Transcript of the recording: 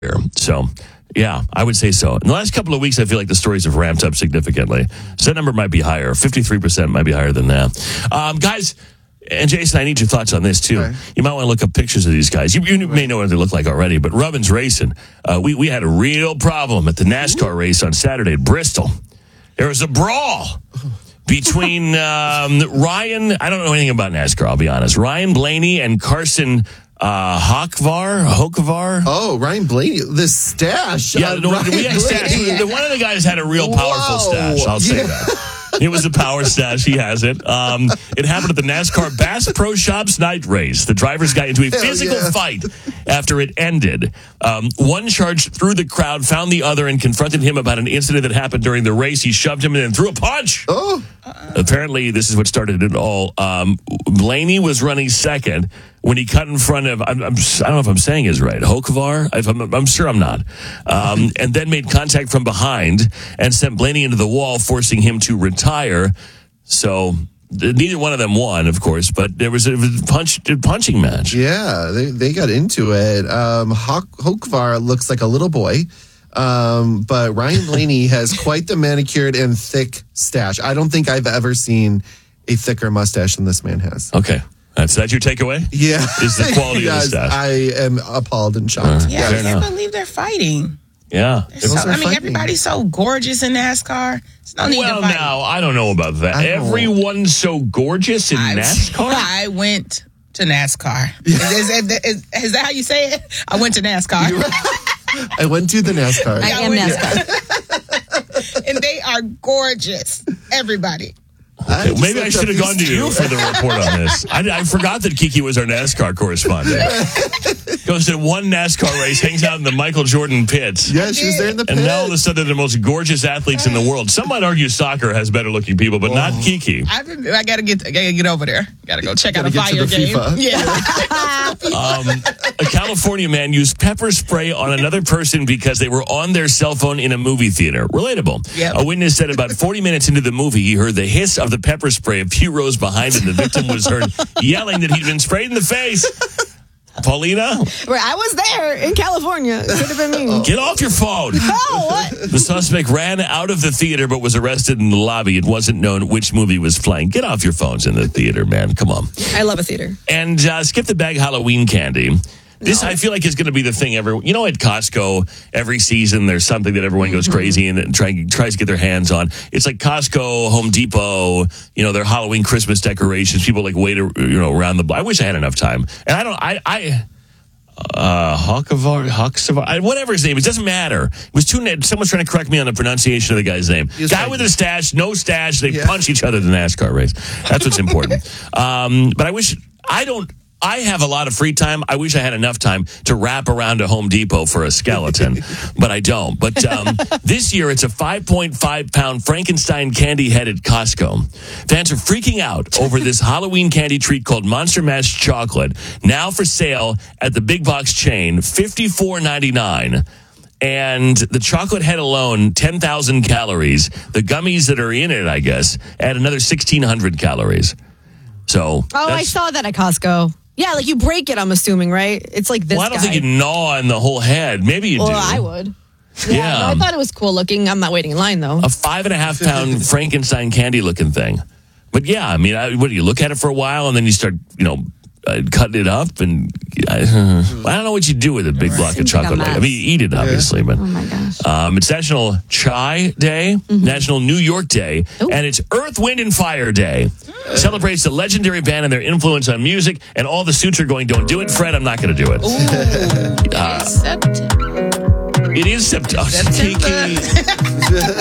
So, yeah, I would say so. In the last couple of weeks, I feel like the stories have ramped up significantly. So that number might be higher. 53% might be higher than that. Guys, and Jason, I need your thoughts on this, too. Okay. You might want to look up pictures of these guys. You may know what they look like already, but Rubbins Racing, we had a real problem at the NASCAR race on Saturday at Bristol. There was a brawl between Ryan, I don't know anything about NASCAR, I'll be honest, Ryan Blaney and Carson Hocevar. Oh, Ryan Blaney, the stash. Yeah, we had a stash. One of the guys had a real powerful stash, I'll say that. It was a power stash. He has it. It happened at the NASCAR Bass Pro Shops night race. The drivers got into a physical fight after it ended. One charged through the crowd, found the other, and confronted him about an incident that happened during the race. He shoved him and then threw a punch. Oh. Apparently, this is what started it all. Blaney was running second when he cut in front of, I don't know if I'm saying his right, Hocevar? I'm sure I'm not. And then made contact from behind and sent Blaney into the wall, forcing him to retire. So neither one of them won, of course, but there was a punching match. Yeah, they got into it. Hocevar looks like a little boy. But Ryan Blaney has quite the manicured and thick stash. I don't think I've ever seen a thicker mustache than this man has. Okay. That's your takeaway? Yeah. Is the quality of the stash? I am appalled and shocked. Yeah, I can't believe they're fighting. Yeah. Everybody's so gorgeous in NASCAR. No need to fight. Now, I don't know about that. Everyone's so gorgeous in NASCAR? I went to NASCAR. Is that how you say it? I went to NASCAR. I went to the NASCAR. I am NASCAR. And they are gorgeous. Everybody. Okay, maybe I should have gone to you for the report on this. I forgot that Kiki was our NASCAR correspondent. Goes to one NASCAR race, hangs out in the Michael Jordan pits. Yeah, she was there in the pit. And now all of a sudden they're the most gorgeous athletes in the world. Some might argue soccer has better looking people, but not Kiki. I gotta get over there. Gotta go check out a fire game. FIFA. Yeah. A California man used pepper spray on another person because they were on their cell phone in a movie theater. Relatable. Yep. A witness said about 40 minutes into the movie, he heard the hiss of the pepper spray a few rows behind him. The victim was heard yelling that he'd been sprayed in the face. Paulina? I was there in California. It could have been me. Get off your phone. Oh, what? The suspect ran out of the theater but was arrested in the lobby. It wasn't known which movie was playing. Get off your phones in the theater, man. Come on. I love a theater. And skip the bag Halloween candy. This, I feel like, is going to be the thing at Costco, every season, there's something that everyone goes crazy and tries to get their hands on. It's like Costco, Home Depot, their Halloween Christmas decorations. People wait, around the block. I wish I had enough time. And Hocevar, whatever his name is, doesn't matter. It was someone's trying to correct me on the pronunciation of the guy's name. Guy with a stash, no stash, they punch each other in the NASCAR race. That's what's important. But I have a lot of free time. I wish I had enough time to wrap around a Home Depot for a skeleton, but I don't. But this year, it's a 5.5-pound Frankenstein candy head at Costco. Fans are freaking out over this Halloween candy treat called Monster Mash Chocolate, now for sale at the big box chain, $54.99. And the chocolate head alone, 10,000 calories. The gummies that are in it, I guess, add another 1,600 calories. So, I saw that at Costco. Yeah, you break it, I'm assuming, right? It's like this. Well, I don't think you gnaw on the whole head. Maybe you do. Well, I would. Yeah. No, I thought it was cool looking. I'm not waiting in line, though. A 5.5-pound Frankenstein candy looking thing. But yeah, I mean, what do you look at it for a while and then you start, cutting it up? And I don't know what you do with a big block of chocolate. You eat it, obviously. But, oh, my gosh. It's National Chai Day, National New York Day, and it's Earth, Wind, and Fire Day. Celebrates the legendary band and their influence on music, and all the suits are going, don't do it, Fred, I'm not going to do it. Ooh, It is September.